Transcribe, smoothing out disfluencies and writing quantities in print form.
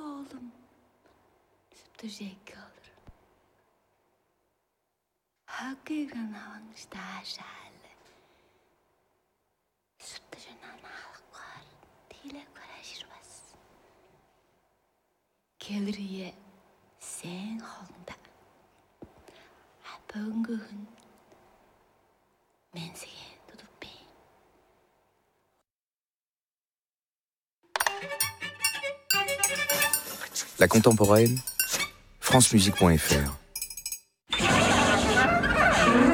oğlum. Süptü jeki olur. Hakkıgan havangışta aşağılı. Süptü jönün ağlık var. Dile karışırmaz. Keliriye sen holunda. Böngühün mensiye tutup ben. La contemporaine, francemusique.fr